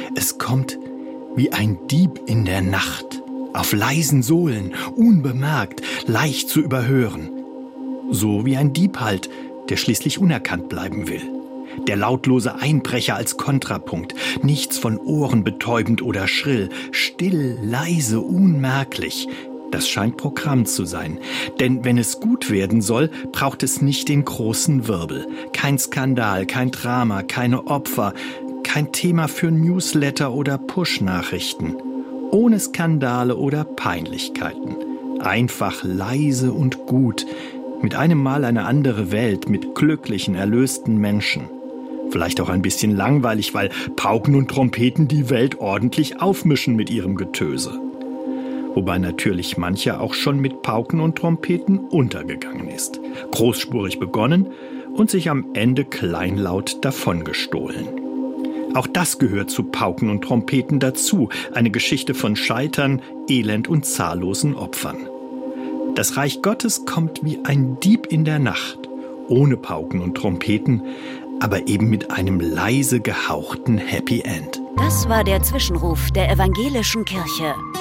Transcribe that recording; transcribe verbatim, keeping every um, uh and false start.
Es kommt wie ein Dieb in der Nacht, auf leisen Sohlen, unbemerkt, leicht zu überhören. So wie ein Dieb halt, der schließlich unerkannt bleiben will. Der lautlose Einbrecher als Kontrapunkt, nichts von Ohren betäubend oder schrill, still, leise, unmerklich. Das scheint Programm zu sein. Denn wenn es gut werden soll, braucht es nicht den großen Wirbel. Kein Skandal, kein Drama, keine Opfer, kein Thema für Newsletter oder Push-Nachrichten. Ohne Skandale oder Peinlichkeiten. Einfach leise und gut. Mit einem Mal eine andere Welt mit glücklichen, erlösten Menschen. Vielleicht auch ein bisschen langweilig, weil Pauken und Trompeten die Welt ordentlich aufmischen mit ihrem Getöse. Wobei natürlich mancher auch schon mit Pauken und Trompeten untergegangen ist. Großspurig begonnen und sich am Ende kleinlaut davongestohlen. Auch das gehört zu Pauken und Trompeten dazu, eine Geschichte von Scheitern, Elend und zahllosen Opfern. Das Reich Gottes kommt wie ein Dieb in der Nacht, ohne Pauken und Trompeten, aber eben mit einem leise gehauchten Happy End. Das war der Zwischenruf der Evangelischen Kirche.